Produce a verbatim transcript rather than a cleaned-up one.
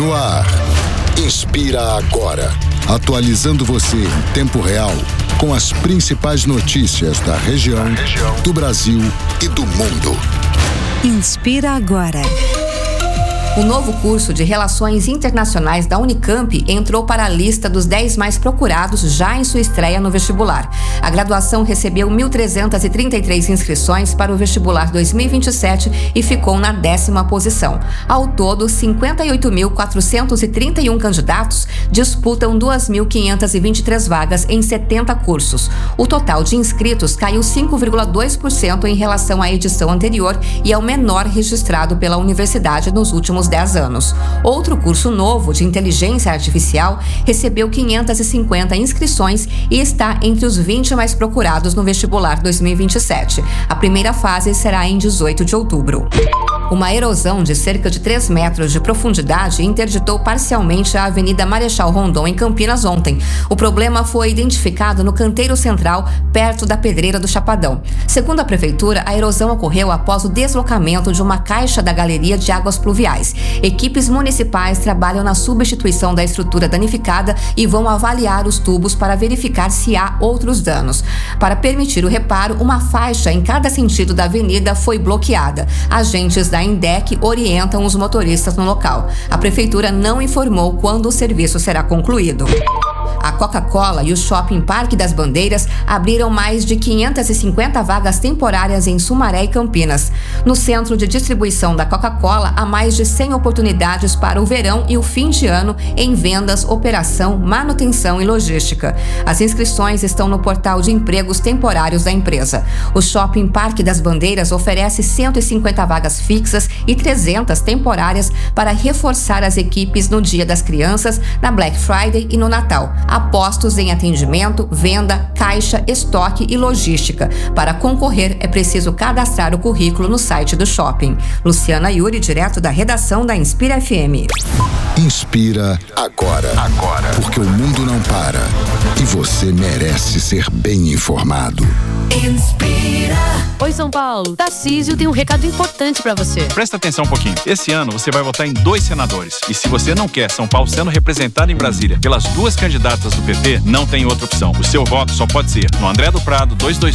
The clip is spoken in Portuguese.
No ar, Inspira Agora. Atualizando você em tempo real com as principais notícias da região, do Brasil e do mundo. Inspira Agora. O novo curso de Relações Internacionais da Unicamp entrou para a lista dos dez mais procurados já em sua estreia no vestibular. A graduação recebeu mil trezentas e trinta e três inscrições para o vestibular dois mil e vinte e sete e ficou na décima posição. Ao todo, cinquenta e oito mil quatrocentos e trinta e um candidatos disputam duas mil quinhentas e vinte e três vagas em setenta cursos. O total de inscritos caiu cinco vírgula dois por cento em relação à edição anterior e é o menor registrado pela universidade nos últimos dez anos. Outro curso novo de inteligência artificial recebeu quinhentas e cinquenta inscrições e está entre os vinte mais procurados no vestibular dois mil e vinte e sete. A primeira fase será em dezoito de outubro. Uma erosão de cerca de três metros de profundidade interditou parcialmente a Avenida Marechal Rondon, em Campinas, ontem. O problema foi identificado no canteiro central, perto da Pedreira do Chapadão. Segundo a Prefeitura, a erosão ocorreu após o deslocamento de uma caixa da galeria de águas pluviais. Equipes municipais trabalham na substituição da estrutura danificada e vão avaliar os tubos para verificar se há outros danos. Para permitir o reparo, uma faixa em cada sentido da avenida foi bloqueada. Agentes da INDEC orientam os motoristas no local. A Prefeitura não informou quando o serviço será concluído. A Coca-Cola e o Shopping Parque das Bandeiras abriram mais de quinhentas e cinquenta vagas temporárias em Sumaré e Campinas. No centro de distribuição da Coca-Cola, há mais de cem oportunidades para o verão e o fim de ano em vendas, operação, manutenção e logística. As inscrições estão no portal de empregos temporários da empresa. O Shopping Parque das Bandeiras oferece cento e cinquenta vagas fixas e trezentas temporárias para reforçar as equipes no Dia das Crianças, na Black Friday e no Natal. Apostos em atendimento, venda, caixa, estoque e logística. Para concorrer, é preciso cadastrar o currículo no site do shopping. Luciana Yuri, direto da redação da Inspira F M. Inspira Agora. Agora. Porque o mundo não para. E você merece ser bem informado. Inspira. Oi, São Paulo. Tarcísio tem um recado importante pra você. Presta atenção um pouquinho. Esse ano você vai votar em dois senadores. E se você não quer São Paulo sendo representado em Brasília pelas duas candidatas do P T, não tem outra opção. O seu voto só pode ser no André do Prado dois dois